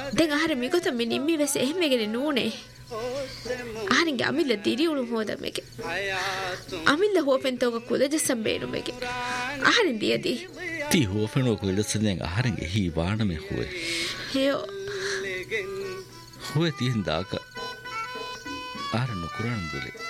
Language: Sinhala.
දැන් අහර මිගොත මේ නිම්මි වෙස එහෙමගෙන නූනේ ආරින්ගේ අමිල්ල දිරියුණු හොදමෙගේ අමිල්ල හොපෙන්තෝක කුලජසම් බේනුමෙගේ ආරින් දියදී ති හොපෙනෝ කුලජසෙන් ආරින්ගේ හි වානමෙ හොේ හේෝ හොේ තියෙන් දාක ආර නුකුරන් දුලේ